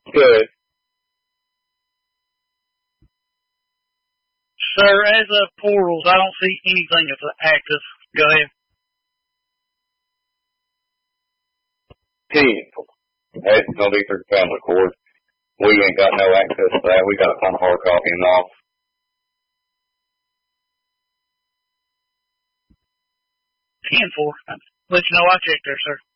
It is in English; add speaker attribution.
Speaker 1: Good.
Speaker 2: Sir, as of portals, I don't see anything that's active. Go ahead.
Speaker 1: It's gonna be through family court. We ain't got no access to that. We got to find a hard copy and all.
Speaker 2: 10-4. Let you know I checked there, sir.